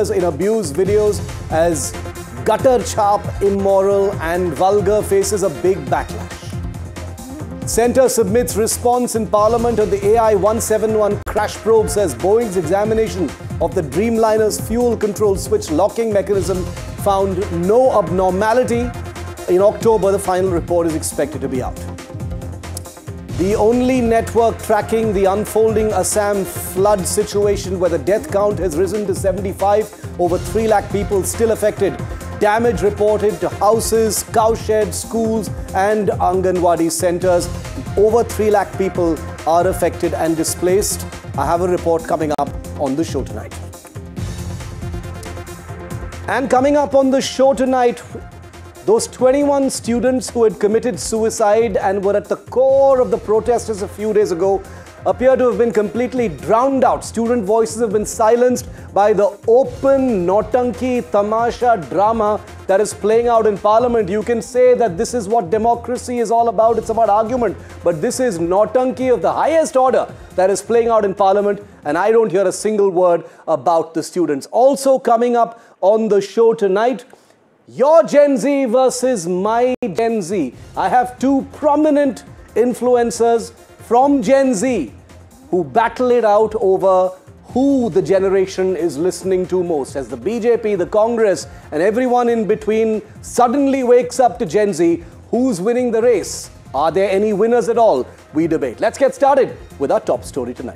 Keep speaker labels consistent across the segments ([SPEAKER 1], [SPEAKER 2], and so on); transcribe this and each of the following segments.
[SPEAKER 1] appears in abuse videos as gutter sharp, immoral and vulgar, faces a big backlash. Centre submits response in Parliament on the AI 171 crash probe, says Boeing's examination of the Dreamliner's fuel control switch locking mechanism found no abnormality. In October, the final report is expected to be out. The only network tracking the unfolding Assam flood situation, where the death count has risen to 75, over 3 lakh people still affected. Damage reported to houses, cowsheds, schools and Anganwadi centres. Over 3 lakh people are affected and displaced. I have a report coming up on the show tonight. And coming up on the show tonight, those 21 students who had committed suicide and were at the core of the protesters a few days ago appear to have been completely drowned out. Student voices have been silenced by the open Nautanki Tamasha drama that is playing out in Parliament. You can say that this is what democracy is all about. It's about argument. But this is Nautanki of the highest order that is playing out in Parliament. And I don't hear a single word about the students. Also coming up on the show tonight, your Gen Z versus my Gen Z. I have 2 prominent influencers from Gen Z who battle it out over who the generation is listening to most, as the BJP, the Congress and everyone in between suddenly wakes up to Gen Z. Who's winning the race? Are there any winners at all? We debate. Let's get started with our top story tonight.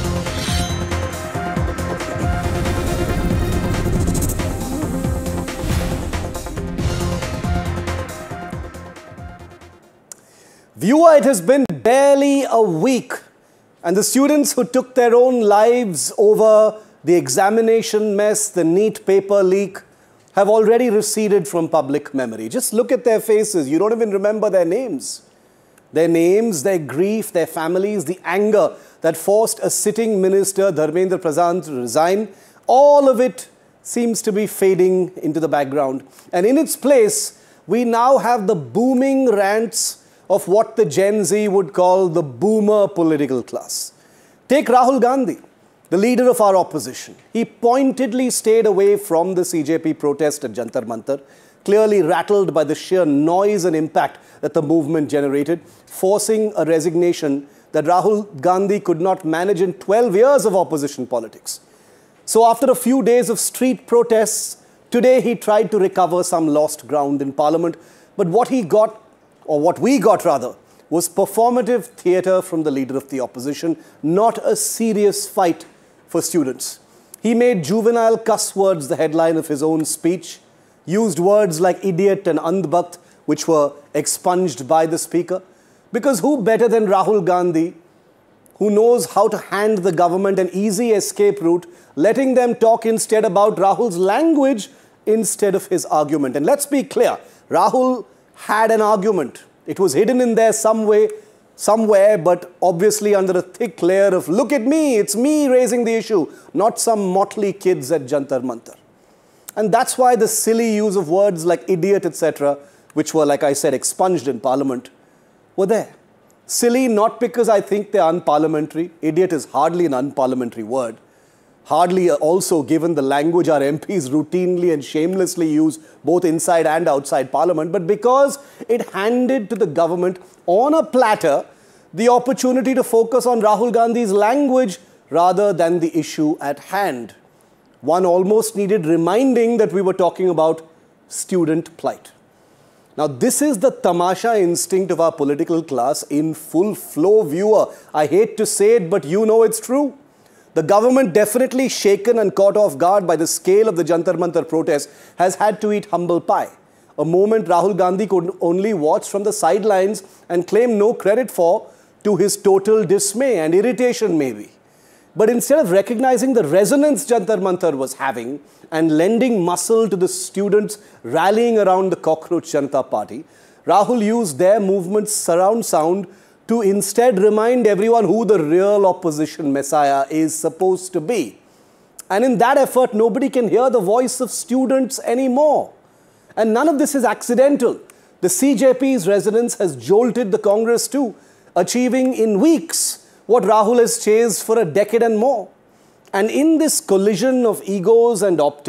[SPEAKER 1] Viewer, it has been barely a week and the students who took their own lives over the examination mess, the NEET paper leak, have already receded from public memory. Just look at their faces. You don't even remember their names. Their names, their grief, their families, the anger that forced a sitting minister, Dharmendra Pradhan, to resign. All of it seems to be fading into the background. And in its place, we now have the booming rants of what the Gen Z would call the boomer political class. Take Rahul Gandhi, the leader of our opposition. He pointedly stayed away from the CJP protest at Jantar Mantar, clearly rattled by the sheer noise and impact that the movement generated, forcing a resignation that Rahul Gandhi could not manage in 12 years of opposition politics. So after a few days of street protests, today he tried to recover some lost ground in Parliament. But what he got, or what we got rather, was performative theatre from the leader of the opposition, not a serious fight for students. He made juvenile cuss words the headline of his own speech, used words like idiot and andhbakt, which were expunged by the speaker. Because who better than Rahul Gandhi, who knows how to hand the government an easy escape route, letting them talk instead about Rahul's language instead of his argument. And let's be clear, Rahul had an argument. It was hidden in there somewhere, but obviously under a thick layer of, look at me, it's me raising the issue, not some motley kids at Jantar Mantar. And that's why the silly use of words like idiot, etc., which were, like I said, expunged in Parliament, were there. Silly not because I think they're unparliamentary. Idiot is hardly an unparliamentary word. Hardly also given the language our MPs routinely and shamelessly use both inside and outside Parliament, but because it handed to the government on a platter the opportunity to focus on Rahul Gandhi's language rather than the issue at hand. One almost needed reminding that we were talking about student plight. Now, this is the tamasha instinct of our political class in full flow, viewer. I hate to say it, but you know it's true. The government, definitely shaken and caught off guard by the scale of the Jantar Mantar protest, has had to eat humble pie. A moment Rahul Gandhi could only watch from the sidelines and claim no credit for, to his total dismay and irritation maybe. But instead of recognizing the resonance Jantar Mantar was having and lending muscle to the students rallying around the Cockroach Janata Party, Rahul used their movement's surround sound to instead remind everyone who the real opposition messiah is supposed to be. And in that effort, nobody can hear the voice of students anymore. And none of this is accidental. The CJP's resonance has jolted the Congress too, achieving in weeks what Rahul has chased for a decade and more. And in this collision of egos and optics,